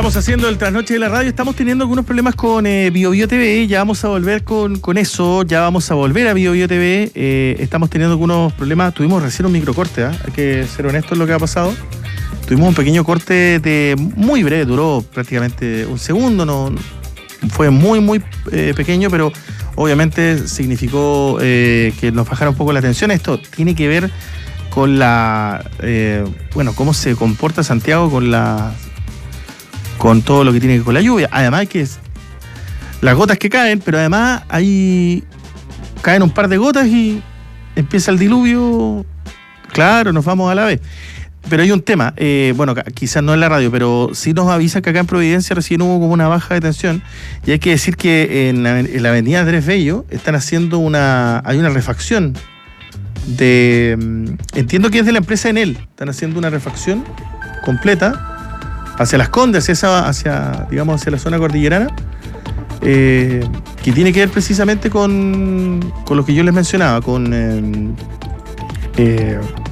Estamos haciendo el trasnoche de la radio. Estamos teniendo algunos problemas con BioBio TV. Ya vamos a volver con eso. Ya vamos a volver a BioBio TV. Estamos teniendo algunos problemas. Tuvimos recién un microcorte, hay que ser honestos en lo que ha pasado. Tuvimos un pequeño corte muy breve, duró prácticamente un segundo. No, fue muy pequeño, pero obviamente significó que nos bajara un poco la tensión. Esto tiene que ver con cómo se comporta Santiago con todo lo que tiene que ver con la lluvia. Además que las gotas que caen, pero además ahí caen un par de gotas y empieza el diluvio. Claro, nos vamos a la vez. Pero hay un tema, quizás no en la radio, pero sí nos avisan que acá en Providencia recién hubo como una baja de tensión, y hay que decir que en la avenida Andrés Bello están haciendo hay una refacción entiendo que es de la empresa Enel, están haciendo una refacción completa hacia Las Condes, hacia la zona cordillerana, que tiene que ver precisamente con lo que yo les mencionaba, con